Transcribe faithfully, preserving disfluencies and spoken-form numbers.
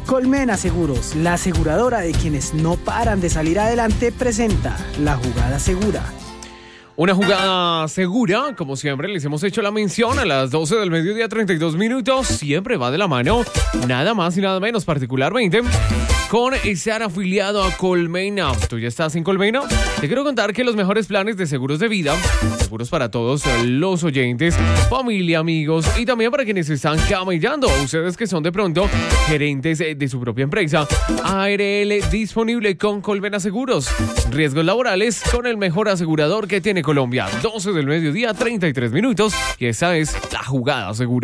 Colmena Seguros, la aseguradora de quienes no paran de salir adelante, presenta La Jugada Segura. Una jugada segura, como siempre les hemos hecho la mención a las doce del mediodía, treinta y dos minutos, siempre va de la mano, nada más y nada menos, particularmente con estar afiliado a Colmena. ¿Tú ya estás en Colmena? Te quiero contar que los mejores planes de seguros de vida, seguros para todos los oyentes, familia, amigos y también para quienes están camellando, ustedes que son de pronto gerentes de su propia empresa. A R L disponible con Colmena Seguros. Riesgos laborales con el mejor asegurador que tiene Colombia. doce del mediodía, treinta y tres minutos, y esa es La Jugada Segura.